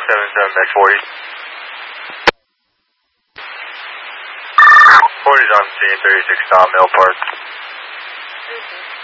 back 40. 40's on scene, 36 Mill Park.